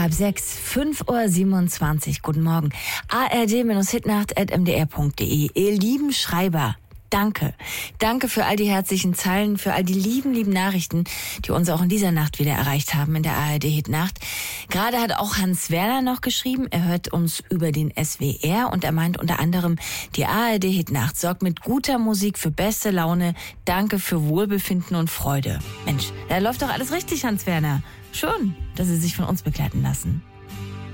5:30, 5:27 Uhr. Guten Morgen. ard-hitnacht@mdr.de. Ihr lieben Schreiber. Danke. Danke für all die herzlichen Zeilen, für all die lieben Nachrichten, die uns auch in dieser Nacht wieder erreicht haben in der ARD-Hitnacht. Gerade hat auch Hans Werner noch geschrieben, er hört uns über den SWR und er meint unter anderem, die ARD-Hitnacht sorgt mit guter Musik für beste Laune. Danke für Wohlbefinden und Freude. Mensch, da läuft doch alles richtig, Hans Werner. Schon, dass Sie sich von uns begleiten lassen.